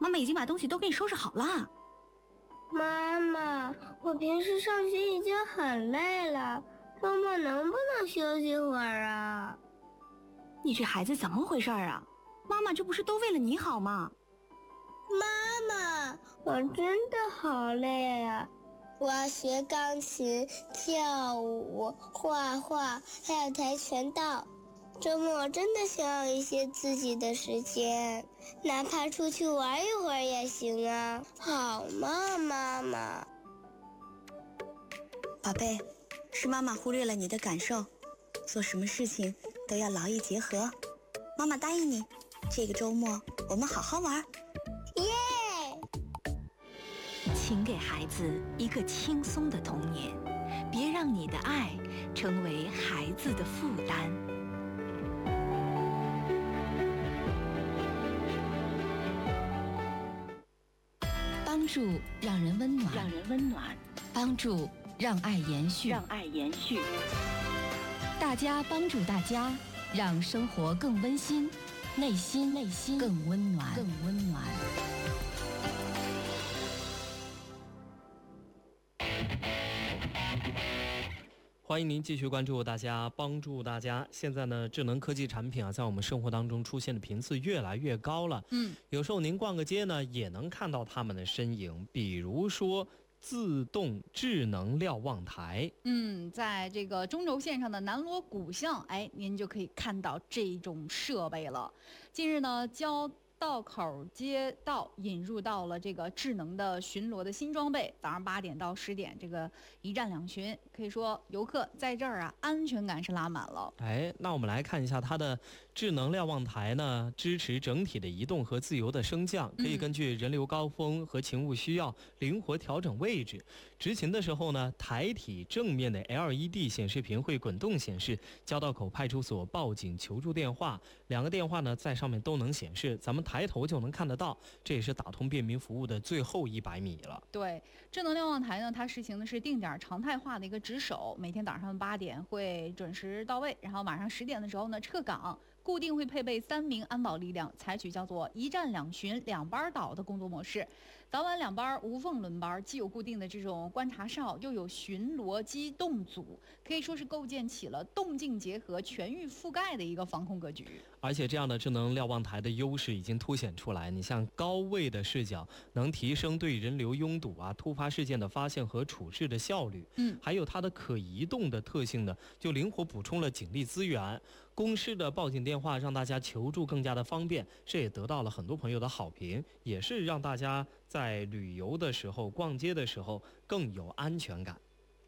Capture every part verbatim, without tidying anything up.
妈妈已经把东西都给你收拾好了。 妈妈，我平时上学已经很累了，周末能不能休息会儿啊？ 你这孩子怎么回事啊？妈妈这不是都为了你好吗？ 妈妈，我真的好累啊！我要学钢琴、跳舞、画画，还有跆拳道。周末真的想要一些自己的时间，哪怕出去玩一会儿也行啊，好吗，妈妈？ 宝贝，是妈妈忽略了你的感受，做什么事情都要劳逸结合。妈妈答应你，这个周末我们好好玩。 耶！ 请给孩子一个轻松的童年，别让你的爱成为孩子的负担。 帮助让人温暖， 让人温暖， 帮助让爱延续， 让爱延续。 大家帮助大家，让生活更温馨，内心内心更温暖，更温暖。 欢迎您继续关注大家帮助大家。现在呢，智能科技产品啊，在我们生活当中出现的频次越来越高了。 嗯， 有时候您逛个街呢，也能看到他们的身影，比如说自动智能瞭望台。 嗯，在这个中轴线上的南锣鼓巷，哎，您就可以看到这种设备了。近日呢，交道口街道引入到了这个智能的巡逻的新装备，早上八点到十点，这个一站两巡，可以说游客在这儿啊，安全感是拉满了。 哎，那我们来看一下它的智能瞭望台呢，支持整体的移动和自由的升降，可以根据人流高峰和勤务需要灵活调整位置。执勤的时候呢，台体正面的 L E D 显示屏会滚动显示交道口派出所报警求助电话，两个电话呢在上面都能显示，咱们抬头就能看得到，这也是打通便民服务的最后一百米了。 对，智能瞭望台呢，它实行的是定点常态化的一个值守，每天早上八点会准时到位，然后晚上十点的时候呢撤岗，固定会配备三名安保力量，采取叫做一站两巡两班倒的工作模式，早晚两班无缝轮班，既有固定的这种观察哨，又有巡逻机动组，可以说是构建起了动静结合、全域覆盖的一个防控格局。 而且这样的智能瞭望台的优势已经凸显出来，你像高位的视角能提升对人流拥堵啊、突发事件的发现和处置的效率。 嗯， 还有它的可移动的特性呢，就灵活补充了警力资源。公示的报警电话让大家求助更加的方便，这也得到了很多朋友的好评，也是让大家在旅游的时候、逛街的时候更有安全感。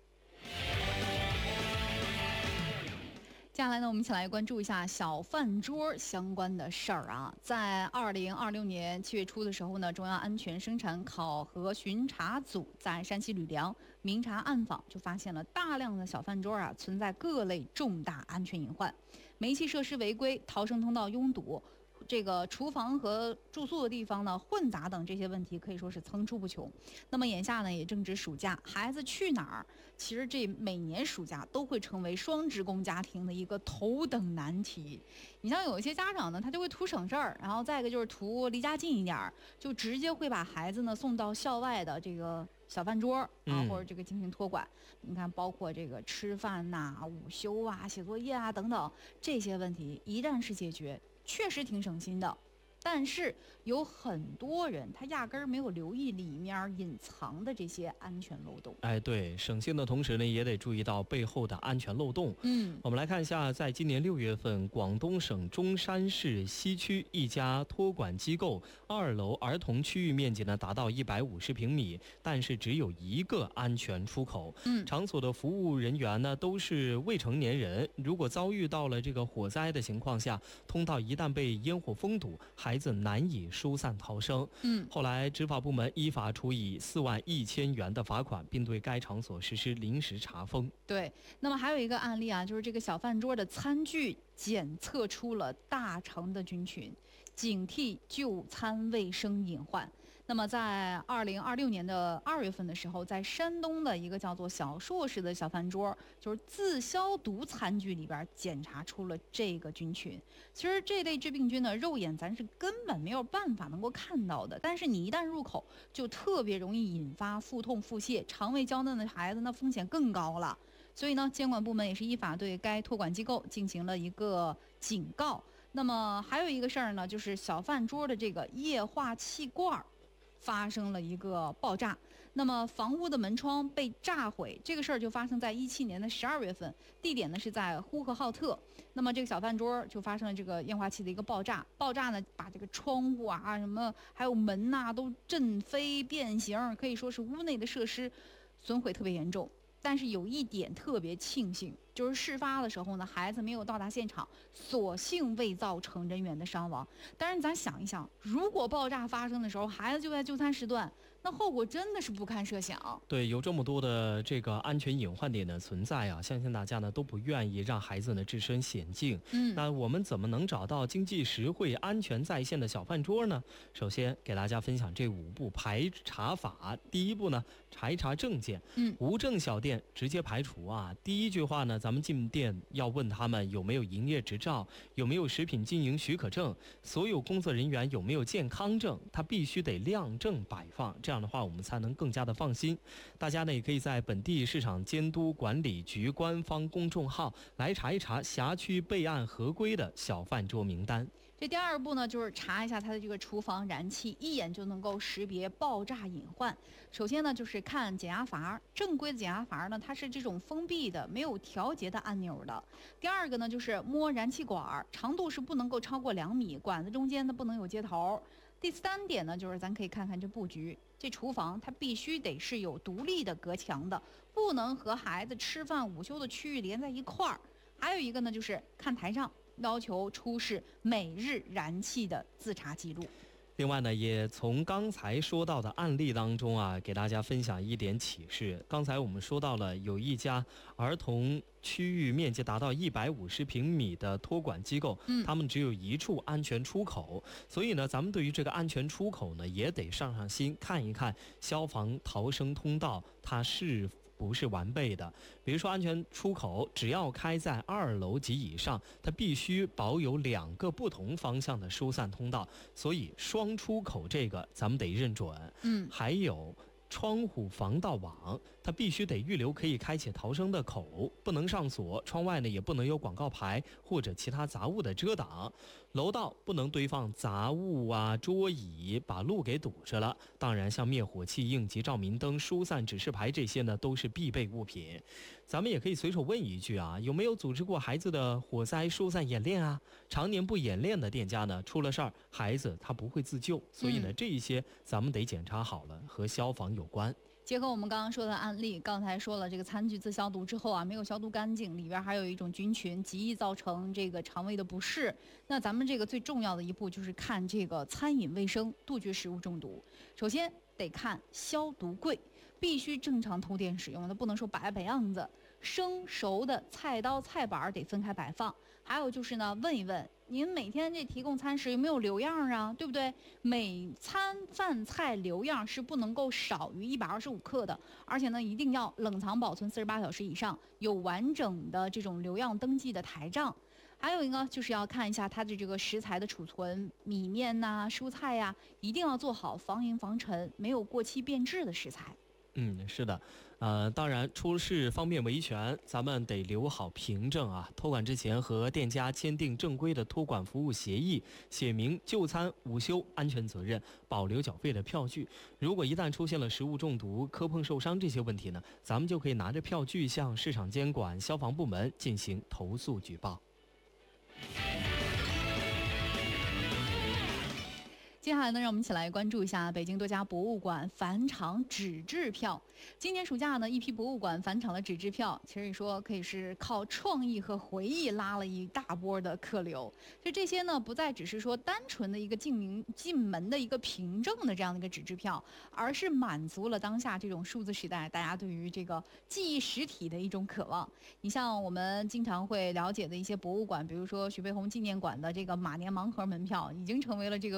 接下来呢，我们一起来关注一下小饭桌相关的事儿啊。在二零二六年七月初的时候呢，中央安全生产考核巡查组在山西吕梁明察暗访，就发现了大量的小饭桌啊存在各类重大安全隐患，煤气设施违规、逃生通道拥堵，这个厨房和住宿的地方呢混杂等这些问题可以说是层出不穷。那么眼下呢也正值暑假，孩子去哪儿，其实这每年暑假都会成为双职工家庭的一个头等难题。你像有一些家长呢，他就会图省事儿，然后再一个就是图离家近一点，就直接会把孩子呢送到校外的这个小饭桌啊， 嗯、 或者这个进行托管。你看，包括这个吃饭呐、啊、午休啊、写作业啊等等这些问题，一旦是解决，确实挺省心的，但是有很多人他压根儿没有留意里面隐藏的这些安全漏洞。 哎，对，省心的同时呢，也得注意到背后的安全漏洞。 嗯， 我们来看一下，在今年六月份，广东省中山市西区一家托管机构二楼儿童区域面积呢达到一百五十平米，但是只有一个安全出口。 嗯， 场所的服务人员呢都是未成年人，如果遭遇到了这个火灾的情况下，通道一旦被烟火封堵，孩子难以疏散逃生。 嗯， 后来执法部门依法处以四万一千元的罚款，并对该场所实施临时查封。 对，那么还有一个案例啊，就是这个小饭桌的餐具检测出了大肠的菌群，警惕就餐卫生隐患。 那么在二零二六年的二月份的时候，在山东的一个叫做小硕士的小饭桌，就是自消毒餐具里边检查出了这个菌群。其实这类致病菌呢，肉眼咱是根本没有办法能够看到的，但是你一旦入口，就特别容易引发腹痛、腹泻，肠胃娇嫩的孩子那风险更高了。所以呢，监管部门也是依法对该托管机构进行了一个警告。那么还有一个事儿呢，就是小饭桌的这个液化气罐发生了一个爆炸，那么房屋的门窗被炸毁，这个事儿就发生在一七年的十二月份，地点呢是在呼和浩特。那么这个小饭桌就发生了这个液化气的一个爆炸，爆炸呢把这个窗户啊、什么还有门呐、啊、都震飞变形，可以说是屋内的设施损毁特别严重。但是有一点特别庆幸，就是事发的时候呢，孩子没有到达现场，所幸未造成人员的伤亡。但是咱想一想，如果爆炸发生的时候，孩子就在就餐时段，那后果真的是不堪设想。 对，有这么多的这个安全隐患点的存在啊，相信大家呢都不愿意让孩子呢置身险境。 嗯， 那我们怎么能找到经济实惠、安全在线的小饭桌呢？首先给大家分享这五步排查法。第一步呢，查一查证件。 嗯， 无证小店直接排除啊。第一句话呢，咱们进店要问他们有没有营业执照，有没有食品经营许可证，所有工作人员有没有健康证，他必须得亮证摆放。这样的话，我们才能更加的放心。大家呢，也可以在本地市场监督管理局官方公众号来查一查辖区备案合规的小饭桌名单。 这第二步呢，就是查一下它的这个厨房燃气，一眼就能够识别爆炸隐患。首先呢，就是看减压阀，正规的减压阀呢，它是这种封闭的，没有调节的按钮的。第二个呢，就是摸燃气管，长度是不能够超过两米，管子中间呢不能有接头。第三点呢，就是咱可以看看这布局，这厨房它必须得是有独立的隔墙的，不能和孩子吃饭午休的区域连在一块儿。还有一个呢，就是看台上要求出示每日燃气的自查记录。 另外呢，也从刚才说到的案例当中啊，给大家分享一点启示。刚才我们说到了有一家儿童区域面积达到一百五十平米的托管机构， 嗯， 他们只有一处安全出口，所以呢，咱们对于这个安全出口呢，也得上上心，看一看消防逃生通道它是不是完备的。比如说安全出口只要开在二楼及以上，它必须保有两个不同方向的疏散通道，所以双出口这个咱们得认准。 嗯， 还有窗户防盗网，它必须得预留可以开启逃生的口，不能上锁。窗外呢也不能有广告牌或者其他杂物的遮挡。楼道不能堆放杂物啊、桌椅，把路给堵着了。当然，像灭火器、应急照明灯、疏散指示牌这些呢，都是必备物品。咱们也可以随手问一句啊，有没有组织过孩子的火灾疏散演练啊？常年不演练的店家呢，出了事儿，孩子他不会自救，所以呢， 嗯、 这一些咱们得检查好了，和消防有关。 结合我们刚刚说的案例，刚才说了这个餐具自消毒之后啊，没有消毒干净，里边还有一种菌群，极易造成这个肠胃的不适。那咱们这个最重要的一步就是看这个餐饮卫生，杜绝食物中毒。首先得看消毒柜，必须正常通电使用，它不能说摆摆样子。生熟的菜刀菜板得分开摆放。还有就是呢，问一问您每天这提供餐食有没有留样啊，对不对？每餐饭菜留样是不能够少于一百二十五克的，而且呢一定要冷藏保存四十八小时以上，有完整的这种留样登记的台账。还有一个就是要看一下它的这个食材的储存，米面呐、啊、蔬菜呀、啊，一定要做好防蝇防尘，没有过期变质的食材。 嗯，是的，呃，当然出示方面维权，咱们得留好凭证啊。托管之前和店家签订正规的托管服务协议，写明就餐、午休安全责任，保留缴费的票据。如果一旦出现了食物中毒、磕碰受伤这些问题呢，咱们就可以拿着票据向市场监管、消防部门进行投诉举报。 接下来呢，让我们一起来关注一下北京多家博物馆返场纸质票。今年暑假呢，一批博物馆返场的纸质票，其实你说可以是靠创意和回忆拉了一大波的客流。就这些呢，不再只是说单纯的一个进名进门的一个凭证的这样的一个纸质票，而是满足了当下这种数字时代大家对于这个记忆实体的一种渴望。你像我们经常会了解的一些博物馆，比如说徐悲鸿纪念馆的这个马年盲盒门票，已经成为了这个馆的一个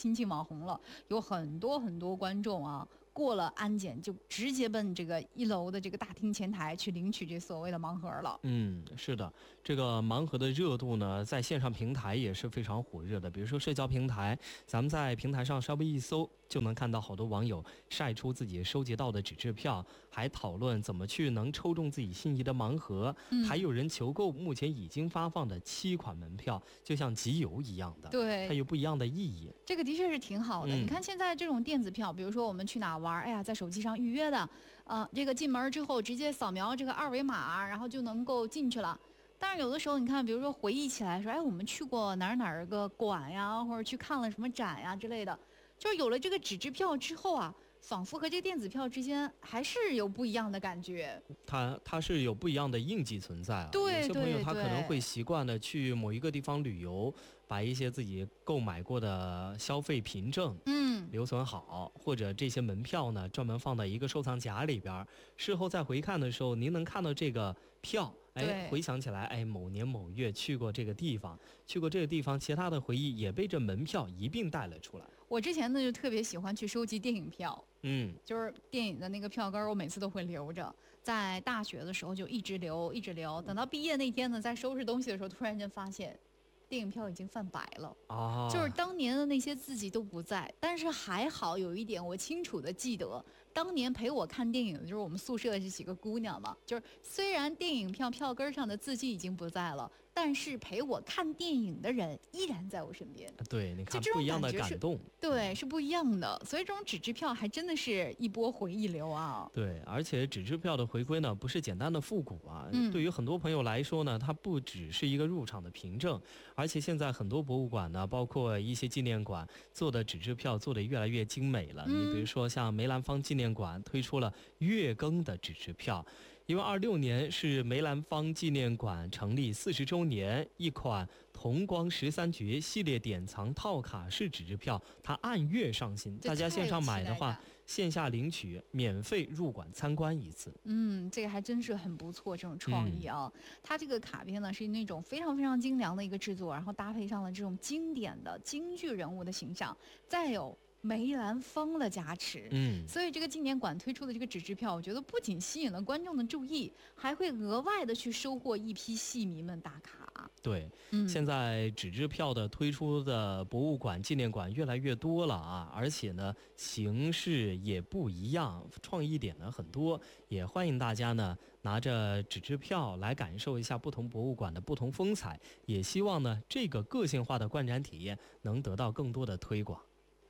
新晋网红了，有很多很多观众啊。过了安检就直接奔这个一楼的这个大厅前台去领取这所谓的盲盒了。 嗯，是的，这个盲盒的热度呢，在线上平台也是非常火热的。比如说社交平台，咱们在平台上稍微一搜，就能看到好多网友晒出自己收集到的纸质票，还讨论怎么去能抽中自己心仪的盲盒。嗯、还有人求购目前已经发放的七款门票，就像集邮一样的， 对， 它有不一样的意义。 这个的确是挺好的。嗯、你看现在这种电子票，比如说我们去哪玩，哎呀，在手机上预约的，呃，这个进门之后直接扫描这个二维码，然后就能够进去了。但是有的时候你看，比如说回忆起来说，哎，我们去过哪儿哪儿个馆呀，或者去看了什么展呀之类的，就是有了这个纸质票之后啊，仿佛和这个电子票之间还是有不一样的感觉。 它它是有不一样的印记存在啊。 对， 有些朋友他可能会习惯的去某一个地方旅游，把一些自己购买过的消费凭证，嗯，留存好，或者这些门票呢，专门放到一个收藏夹里边，事后再回看的时候，您能看到这个票。哎，回想起来，哎，某年某月去过这个地方，去过这个地方，其他的回忆也被这门票一并带了出来。 我之前呢就特别喜欢去收集电影票， 嗯， 就是电影的那个票根，我每次都会留着。在大学的时候就一直留，一直留，等到毕业那天呢，在收拾东西的时候，突然间发现，电影票已经泛白了啊！就是当年的那些自己都不在，但是还好有一点我清楚的记得。当年陪我看电影的就是我们宿舍的这几个姑娘嘛，就是虽然电影票票根上的字迹已经不在了，但是陪我看电影的人依然在我身边。 对，你看不一样的感动， 对，是不一样的。所以这种纸质票还真的是一波回忆流啊。 对，而且纸质票的回归呢，不是简单的复古啊。嗯、对于很多朋友来说呢，它不只是一个入场的凭证，而且现在很多博物馆呢，包括一些纪念馆做的纸质票做得越来越精美了。嗯、你比如说像梅兰芳纪念馆推出了月更的纸质票，因为二六年是梅兰芳纪念馆成立四十周年，一款同光十三绝系列典藏套卡式纸质票，它按月上新，大家线上买的话，线下领取，免费入馆参观一次。 嗯，这个还真是很不错，这种创意啊！嗯、它这个卡片呢是那种非常非常精良的一个制作，然后搭配上了这种经典的京剧人物的形象，再有梅兰芳的加持，嗯，所以这个纪念馆推出的这个纸质票，我觉得不仅吸引了观众的注意，还会额外的去收获一批戏迷们打卡。 对，嗯，现在纸质票的推出的博物馆、纪念馆越来越多了啊，而且呢形式也不一样，创意点呢很多，也欢迎大家呢拿着纸质票来感受一下不同博物馆的不同风采，也希望呢这个个性化的观展体验能得到更多的推广。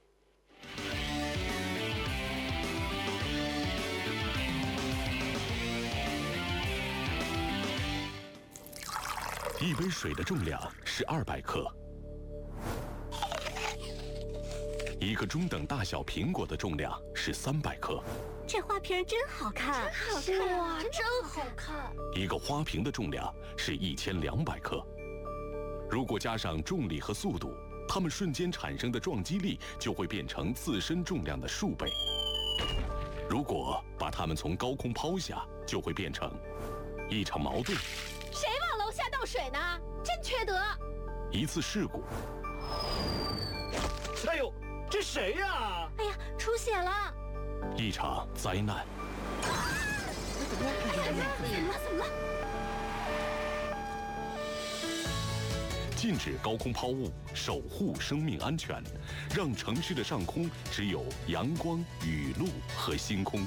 一杯水的重量是二百克，一个中等大小苹果的重量是三百克。 这花瓶真好看， 真好看，哇，真好看！ 一个花瓶的重量是一千两百克。如果加上重力和速度，它们瞬间产生的撞击力就会变成自身重量的数倍。如果把它们从高空抛下，就会变成一场矛盾。 谁往楼下倒水呢？真缺德！ 一次事故。 哎呦，这谁呀？ 哎呀，出血了！ 一场灾难。 怎么了？怎么了？怎么了？ 禁止高空抛物，守护生命安全，让城市的上空只有阳光、雨露和星空。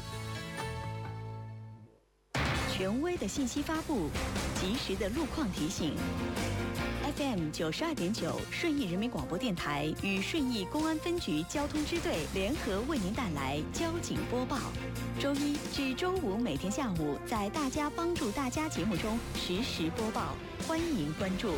权威的信息发布，及时的路况提醒。F M 九十二点九，顺义人民广播电台与顺义公安分局交通支队联合为您带来交警播报。周一至周五每天下午在大家帮助大家节目中实时播报，欢迎关注。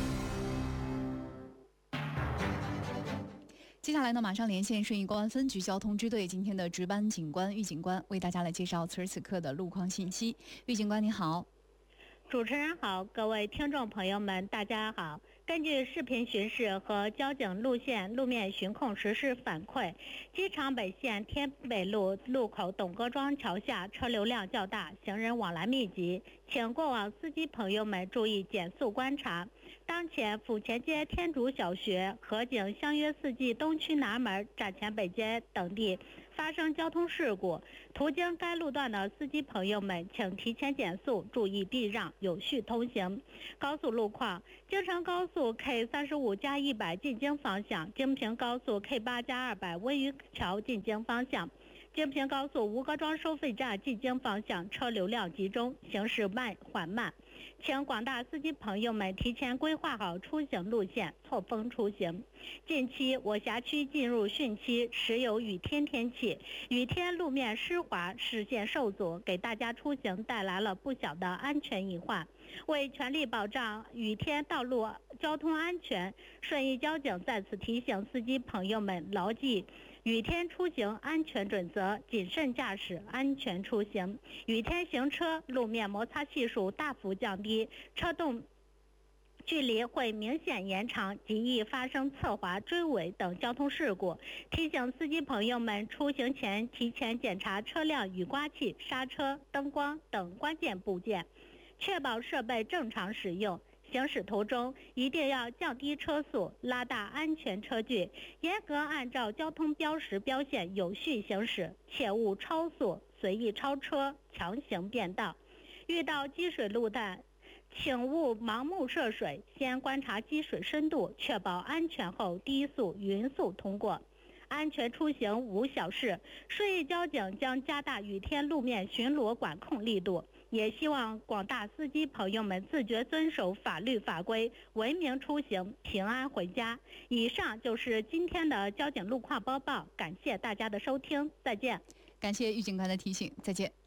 接下来呢，马上连线顺义公安分局交通支队今天的值班警官玉警官，为大家来介绍此时此刻的路况信息。玉警官你好。 主持人好，各位听众朋友们大家好。根据视频巡视和交警路线路面巡控实时反馈，机场北线天北路路口董各庄桥下车流量较大，行人往来密集，请过往司机朋友们注意减速观察。 当前府前街天主小学、河景相约四季东区南门、站前北街等地发生交通事故，途经该路段的司机朋友们请提前减速，注意避让，有序通行。高速路况：京承高速 K 三十五加一百进京方向，京平高速 K 八加二百温榆桥进京方向，京平高速吴各庄收费站进京方向车流量集中，行驶慢缓慢。请广大司机朋友们提前规划好出行路线，错峰出行。近期我辖区进入汛期，时有雨天天气，雨天路面湿滑，视线受阻，给大家出行带来了不小的安全隐患。为全力保障雨天道路交通安全，顺义交警在此提醒司机朋友们牢记雨天出行安全准则，谨慎驾驶，安全出行。雨天行车，路面摩擦系数大幅降低，车动距离会明显延长，极易发生侧滑、追尾等交通事故。提醒司机朋友们出行前提前检查车辆雨刮器、刹车、灯光等关键部件，确保设备正常使用。行驶途中一定要降低车速，拉大安全车距，严格按照交通标识标线有序行驶，切勿超速、随意超车、强行变道。遇到积水路段，请勿盲目涉水，先观察积水深度，确保安全后低速、匀速通过。安全出行无小事，顺义交警将加大雨天路面巡逻管控力度，也希望广大司机朋友们自觉遵守法律法规，文明出行，平安回家。以上就是今天的交警路况播报，感谢大家的收听，再见。 感谢狱警官的提醒，再见。